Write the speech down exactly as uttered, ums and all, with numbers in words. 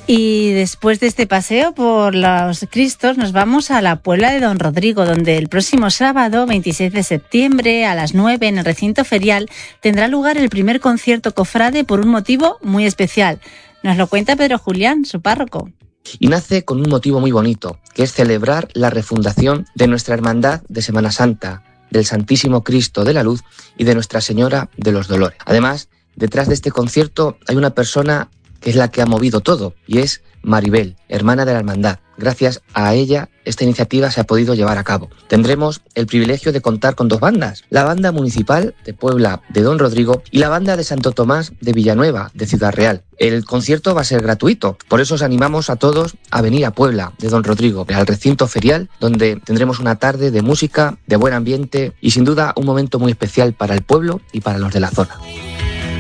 Y después de este paseo por los Cristos nos vamos a la Puebla de Don Rodrigo, donde el próximo sábado, veintiséis de septiembre, a las nueve, en el recinto ferial, tendrá lugar el primer concierto cofrade por un motivo muy especial. Nos lo cuenta Pedro Julián, su párroco. Y nace con un motivo muy bonito, que es celebrar la refundación de nuestra Hermandad de Semana Santa, del Santísimo Cristo de la Luz y de Nuestra Señora de los Dolores. Además, detrás de este concierto hay una persona que es la que ha movido todo, y es Maribel, hermana de la Hermandad. Gracias a ella, esta iniciativa se ha podido llevar a cabo. Tendremos el privilegio de contar con dos bandas, la banda municipal de Puebla de Don Rodrigo y la banda de Santo Tomás de Villanueva, de Ciudad Real. El concierto va a ser gratuito, por eso os animamos a todos a venir a Puebla de Don Rodrigo, al recinto ferial, donde tendremos una tarde de música, de buen ambiente y sin duda un momento muy especial para el pueblo y para los de la zona.